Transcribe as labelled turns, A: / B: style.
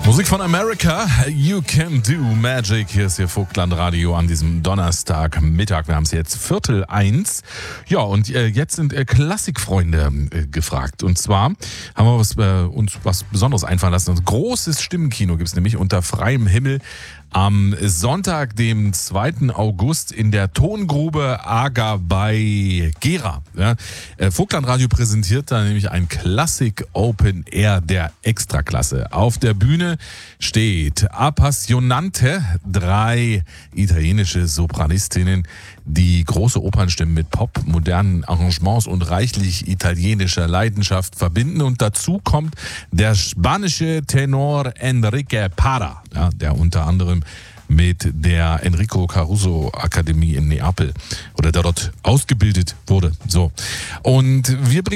A: Musik von America, You Can Do Magic. Hier ist Ihr Vogtland-Radio an diesem Donnerstagmittag. Wir haben es jetzt 12:45. Ja, und jetzt sind Klassikfreunde gefragt. Und zwar haben wir uns was Besonderes einfallen lassen. Ein großes Stimmenkino gibt es nämlich unter freiem Himmel am Sonntag, dem 2. August in der Tongrube Aga bei Gera. Ja, Vogtland-Radio präsentiert da nämlich ein Klassik Open Air der Extraklasse. Auf der Bühne steht Appassionante, 3 italienische Sopranistinnen, die große Opernstimmen mit Pop, modernen Arrangements und reichlich italienischer Leidenschaft verbinden. Und dazu kommt der spanische Tenor Enrique Parra, ja, der unter anderem mit der Enrico Caruso Akademie in Neapel oder der dort ausgebildet wurde. So. Und wir bringen